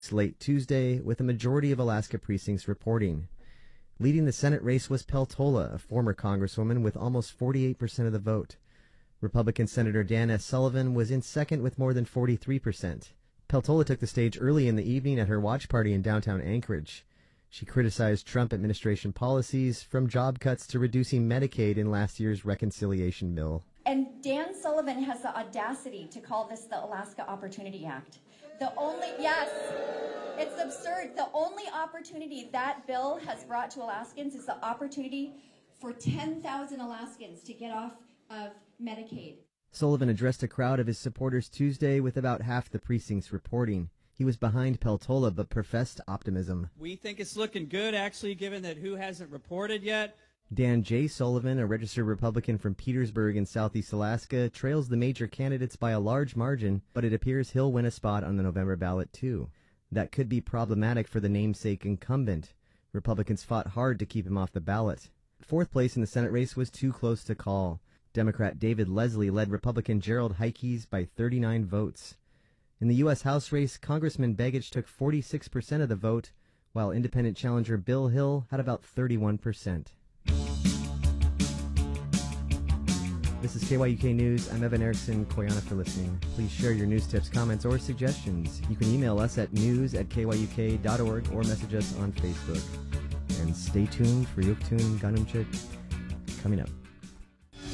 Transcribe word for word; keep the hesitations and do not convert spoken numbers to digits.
It's late Tuesday, with a majority of Alaska precincts reporting. Leading the Senate race was Peltola, a former congresswoman, with almost forty-eight percent of the vote. Republican Senator Dan S. Sullivan was in second with more than forty-three percent. Peltola took the stage early in the evening at her watch party in downtown Anchorage. She criticized Trump administration policies, from job cuts to reducing Medicaid in last year's reconciliation bill. And Dan Sullivan has the audacity to call this the Alaska Opportunity Act. The only, yes, it's absurd. The only opportunity that bill has brought to Alaskans is the opportunity for ten thousand Alaskans to get off of Medicaid. Sullivan addressed a crowd of his supporters Tuesday, with about half the precincts reporting. He was behind Peltola but professed optimism. We think it's looking good, actually, given that who hasn't reported yet. Dan J. Sullivan, a registered Republican from Petersburg in southeast Alaska, trails the major candidates by a large margin, but it appears he'll win a spot on the November ballot, too. That could be problematic for the namesake incumbent. Republicans fought hard to keep him off the ballot. Fourth place in the Senate race was too close to call. Democrat David Leslie led Republican Gerald Heikes by thirty-nine votes. In the U S House race, Congressman Begich took forty-six percent of the vote, while independent challenger Bill Hill had about thirty-one percent. This is K Y U K News. I'm Evan Erickson. Koyana for listening. Please share your news tips, comments, or suggestions. You can email us at news at k y u k dot org or message us on Facebook. And stay tuned for Yuktun Ganumchik coming up.